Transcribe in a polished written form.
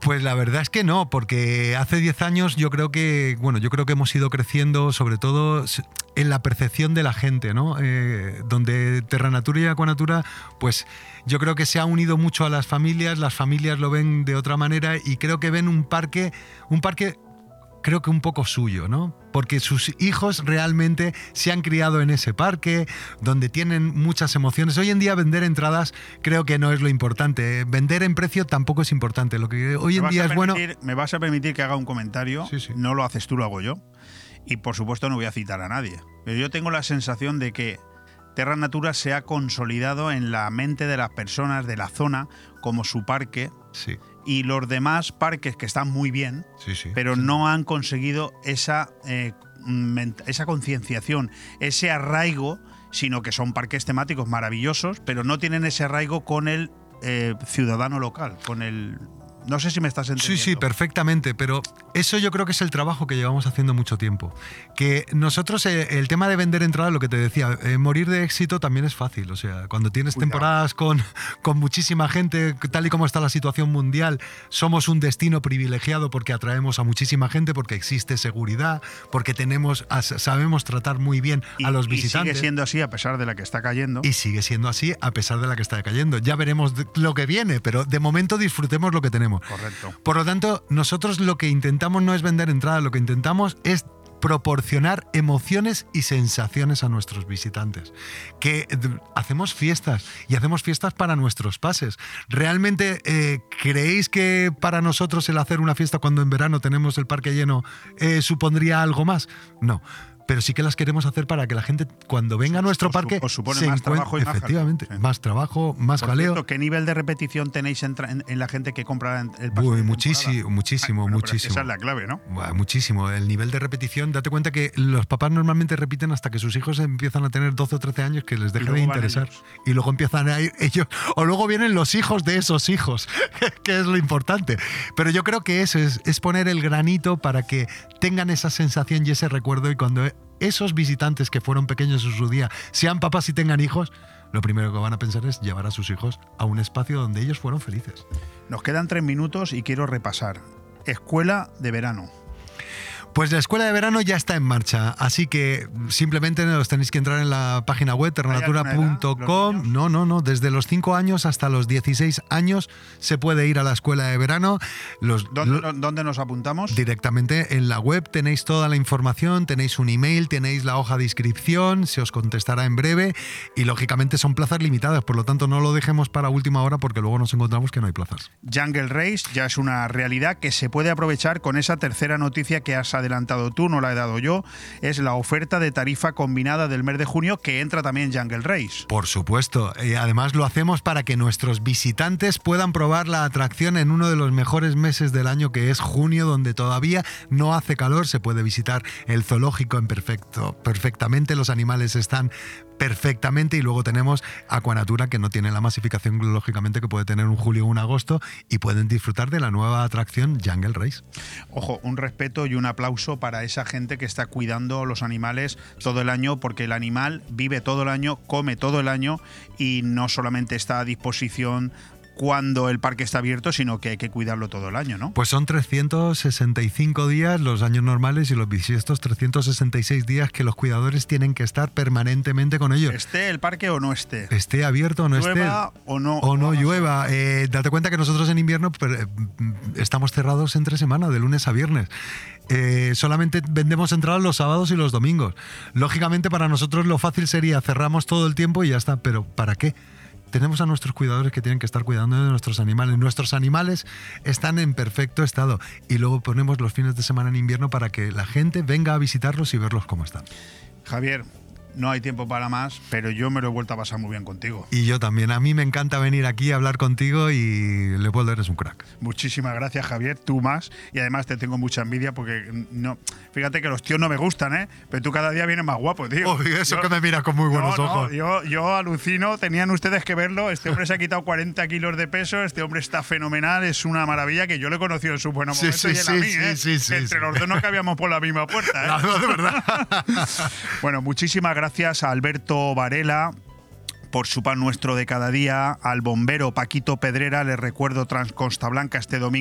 Pues la verdad es que no, porque hace 10 años yo creo que hemos ido creciendo, sobre todo en la percepción de la gente, ¿no? Donde Terranatura y Aquanatura, pues yo creo que se ha unido mucho a las familias lo ven de otra manera y creo que ven un parque creo que un poco suyo, ¿no? Porque sus hijos realmente se han criado en ese parque, donde tienen muchas emociones. Hoy en día vender entradas creo que no es lo importante. Vender en precio tampoco es importante. Lo que hoy en día es bueno... ¿Me vas a permitir que haga un comentario? Sí. No lo haces tú, lo hago yo. Y por supuesto no voy a citar a nadie. Pero yo tengo la sensación de que Terranatura se ha consolidado en la mente de las personas de la zona como su parque. Sí. Y los demás parques que están muy bien, pero no han conseguido esa concienciación, ese arraigo, sino que son parques temáticos maravillosos, pero no tienen ese arraigo con el ciudadano local, con el... No sé si me estás entendiendo. Sí, perfectamente, pero eso yo creo que es el trabajo que llevamos haciendo mucho tiempo. Que nosotros, el tema de vender entradas, lo que te decía, morir de éxito también es fácil. O sea, cuando tienes temporadas con muchísima gente, tal y como está la situación mundial, somos un destino privilegiado porque atraemos a muchísima gente, porque existe seguridad, porque sabemos tratar muy bien a los visitantes. Y sigue siendo así a pesar de la que está cayendo. Y sigue siendo así a pesar de la que está cayendo. Ya veremos lo que viene, pero de momento disfrutemos lo que tenemos. Correcto. Por lo tanto, nosotros lo que intentamos no es vender entradas, lo que intentamos es proporcionar emociones y sensaciones a nuestros visitantes. Que hacemos fiestas y hacemos fiestas para nuestros pases. ¿Realmente creéis que para nosotros el hacer una fiesta cuando en verano tenemos el parque lleno supondría algo más? No. Pero sí que las queremos hacer para que la gente, cuando venga a nuestro parque, os supone más trabajo y más efectivamente, jaleo. más trabajo, más Por jaleo. cierto, ¿qué nivel de repetición tenéis en la gente que compra el pase? Muchísimo. Esa es la clave, ¿no? Muchísimo. El nivel de repetición, date cuenta que los papás normalmente repiten hasta que sus hijos empiezan a tener 12 o 13 años, que les deja de interesar. Y luego empiezan a ir ellos, o luego vienen los hijos de esos hijos, que es lo importante. Pero yo creo que eso es poner el granito para que tengan esa sensación y ese recuerdo, y cuando esos visitantes que fueron pequeños en su día sean papás y tengan hijos, lo primero que van a pensar es llevar a sus hijos a un espacio donde ellos fueron felices. Nos quedan 3 minutos y quiero repasar. Escuela de verano. Pues la escuela de verano ya está en marcha, así que simplemente os tenéis que entrar en la página web terranatura.com. No, desde los 5 años hasta los 16 años se puede ir a la escuela de verano. ¿Dónde nos apuntamos? Directamente en la web tenéis toda la información, tenéis un email, tenéis la hoja de inscripción, se os contestará en breve y lógicamente son plazas limitadas, por lo tanto no lo dejemos para última hora porque luego nos encontramos que no hay plazas. Jungle Race ya es una realidad que se puede aprovechar con esa tercera noticia que has adelantado tú, no la he dado yo, es la oferta de tarifa combinada del mes de junio que entra también Jungle Race. Por supuesto, y además lo hacemos para que nuestros visitantes puedan probar la atracción en uno de los mejores meses del año, que es junio, donde todavía no hace calor, se puede visitar el zoológico perfectamente, los animales están perfectamente, y luego tenemos Aquanatura, que no tiene la masificación lógicamente que puede tener un julio o un agosto, y pueden disfrutar de la nueva atracción Jungle Race. Ojo, un respeto y un aplauso para esa gente que está cuidando los animales todo el año, porque el animal vive todo el año, come todo el año y no solamente está a disposición cuando el parque está abierto, sino que hay que cuidarlo todo el año, ¿no? Pues son 365 días los años normales y los bisiestos 366 días que los cuidadores tienen que estar permanentemente con ellos. Esté el parque o no esté. Esté abierto o no esté. Llueva o no. O no llueva. Date cuenta que nosotros en invierno estamos cerrados entre semana, de lunes a viernes. Solamente vendemos entradas los sábados y los domingos. Lógicamente para nosotros lo fácil sería cerramos todo el tiempo y ya está, pero ¿para qué? Tenemos a nuestros cuidadores que tienen que estar cuidando de nuestros animales. Nuestros animales están en perfecto estado y luego ponemos los fines de semana en invierno para que la gente venga a visitarlos y verlos cómo están. Javier, no hay tiempo para más, pero yo me lo he vuelto a pasar muy bien contigo. Y yo también. A mí me encanta venir aquí a hablar contigo y Leopoldo, eres un crack. Muchísimas gracias, Javier. Tú más. Y además te tengo mucha envidia porque no. Fíjate que los tíos no me gustan, ¿eh? Pero tú cada día vienes más guapo, tío. Uy, eso que me miras con muy buenos ojos. Yo alucino. Tenían ustedes que verlo. Este hombre se ha quitado 40 kilos de peso. Este hombre está fenomenal. Es una maravilla que yo le he conocido en su buenos momentos y él a mí, ¿eh? Entre los dos no cabíamos por la misma puerta, ¿eh? No, de verdad. Bueno, muchísimas gracias a Alberto Varela por su pan nuestro de cada día, al bombero Paquito Pedrera, les recuerdo Transcosta Blanca este domingo.